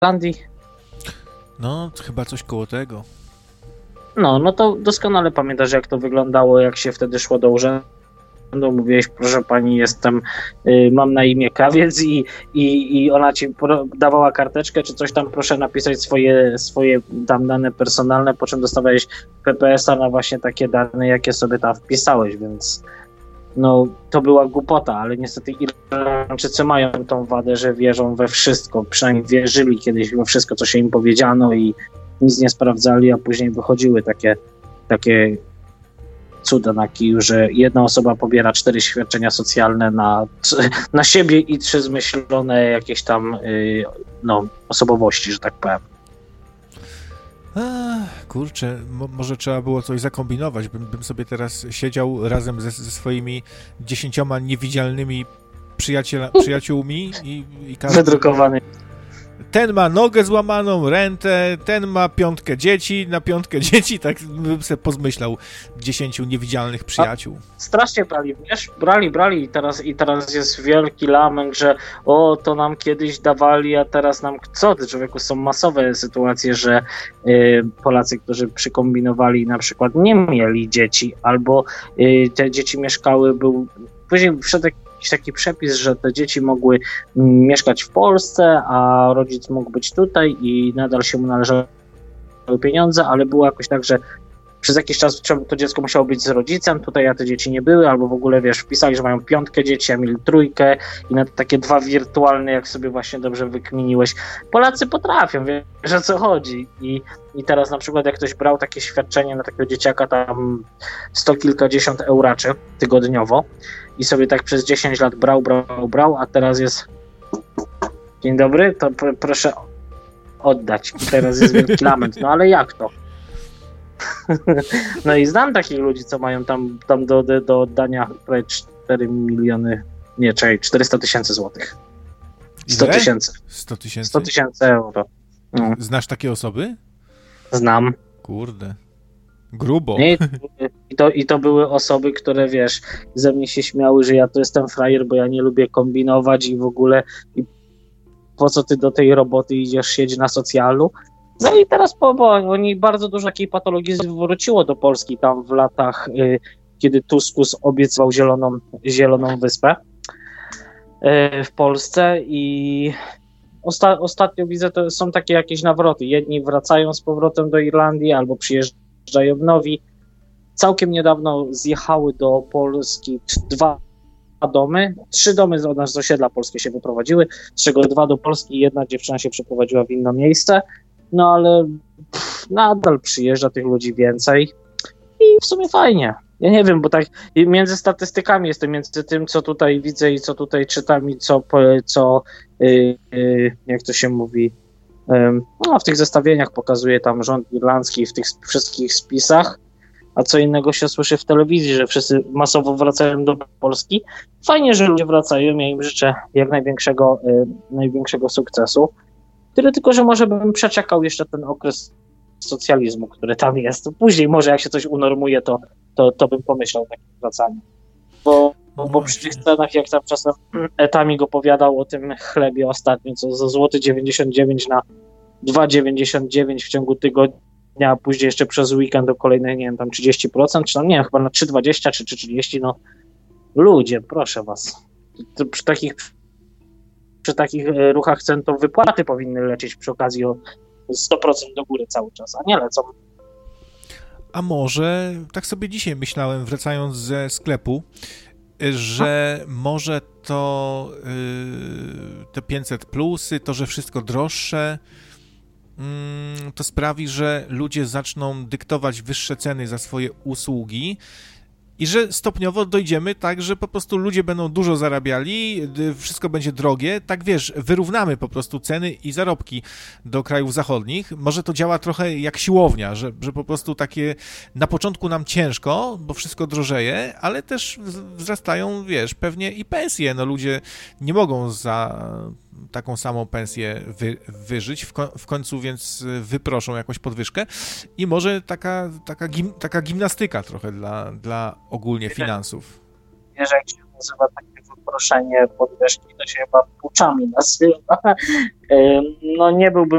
Irlandii? No, chyba coś koło tego. No to doskonale pamiętasz, jak to wyglądało, jak się wtedy szło do urzędu. Mówiłeś, proszę pani, mam na imię krawiec i ona ci dawała karteczkę czy coś tam, proszę napisać swoje tam dane personalne, po czym dostawałeś PPS-a na właśnie takie dane, jakie sobie tam wpisałeś, więc no to była głupota, ale niestety Irlandczycy mają tą wadę, że wierzą we wszystko, przynajmniej wierzyli kiedyś we wszystko, co się im powiedziano i nic nie sprawdzali, a później wychodziły takie cuda na kiju, że jedna osoba pobiera 4 świadczenia socjalne na siebie i 3 zmyślone jakieś tam osobowości, że tak powiem. Kurczę, może trzeba było coś zakombinować, bym sobie teraz siedział razem ze swoimi 10 niewidzialnymi przyjaciółmi i każdy... Wydrukowany. Ten ma nogę złamaną, rękę, ten ma 5 dzieci, na 5 dzieci, tak bym sobie pozmyślał 10 niewidzialnych przyjaciół. Strasznie brali, wiesz? Brali i teraz jest wielki lament, że to nam kiedyś dawali, a teraz nam... Co ty, człowieku, są masowe sytuacje, że Polacy, którzy przykombinowali, na przykład nie mieli dzieci, albo te dzieci mieszkały, później wszedł jakiś taki przepis, że te dzieci mogły mieszkać w Polsce, a rodzic mógł być tutaj i nadal się mu należały pieniądze, ale było jakoś tak, że przez jakiś czas to dziecko musiało być z rodzicem, tutaj te dzieci nie były, albo w ogóle, wiesz, wpisali, że mają 5 dzieci, a mieli 3 i na takie 2 wirtualne, jak sobie właśnie dobrze wykminiłeś. Polacy potrafią, wiesz, o co chodzi. I teraz na przykład jak ktoś brał takie świadczenie na takiego dzieciaka tam 100 kilkadziesiąt euraczy tygodniowo i sobie tak przez 10 lat brał, a teraz jest dzień dobry, to proszę oddać. I teraz jest wielki lament. No ale jak to? No i znam takich ludzi, co mają tam do oddania prawie 4 miliony, 400 tysięcy złotych. 100 tysięcy. 100 tysięcy? 100 tysięcy euro. No. Znasz takie osoby? Znam. Kurde. Grubo. I to były osoby, które, wiesz, ze mnie się śmiały, że ja to jestem frajer, bo ja nie lubię kombinować i w ogóle po co ty do tej roboty idziesz, siedzi na socjalu. No i teraz oni bardzo dużo takiej patologii wróciło do Polski tam w latach, kiedy Tuskus obiecywał zieloną wyspę w Polsce i ostatnio widzę, to są takie jakieś nawroty. Jedni wracają z powrotem do Irlandii albo przyjeżdżają nowi. Całkiem niedawno zjechały do Polski 2 domy, 3 domy z osiedla polskie się wyprowadziły, z czego 2 do Polski i 1 dziewczyna się przeprowadziła w inne miejsce. No ale nadal przyjeżdża tych ludzi więcej i w sumie fajnie. Ja nie wiem, bo tak między statystykami jestem, między tym, co tutaj widzę i co tutaj czytam i co jak to się mówi, w tych zestawieniach pokazuje tam rząd irlandzki w tych wszystkich spisach, a co innego się słyszy w telewizji, że wszyscy masowo wracają do Polski. Fajnie, że ludzie wracają, ja im życzę jak największego sukcesu. Tyle tylko, że może bym przeczekał jeszcze ten okres socjalizmu, który tam jest. Później może jak się coś unormuje, to bym pomyślał o takim wracaniu. Bo przy tych scenach, jak tam czasem Etamik opowiadał o tym chlebie ostatnio, co za złoty 99 na 2,99 w ciągu tygodnia, a później jeszcze przez weekend do kolejnych, nie wiem, tam 30%, czy tam, nie wiem, chyba na 3,20 czy 30, no ludzie, proszę was. To przy takich ruchach cen to wypłaty powinny lecieć przy okazji o 100% do góry cały czas, a nie lecą. A może, tak sobie dzisiaj myślałem, wracając ze sklepu, że może to te 500 plusy, to, że wszystko droższe, to sprawi, że ludzie zaczną dyktować wyższe ceny za swoje usługi i że stopniowo dojdziemy tak, że po prostu ludzie będą dużo zarabiali, wszystko będzie drogie, tak wiesz, wyrównamy po prostu ceny i zarobki do krajów zachodnich. Może to działa trochę jak siłownia, że po prostu takie na początku nam ciężko, bo wszystko drożeje, ale też wzrastają, wiesz, pewnie i pensje. No ludzie nie mogą za taką samą pensję wyżyć w końcu, więc wyproszą jakąś podwyżkę i może taka gimnastyka trochę dla ogólnie finansów. Wiesz, jak się nazywa takie zaproszenie podwyżki, to się chyba puczami nazywa. No nie byłbym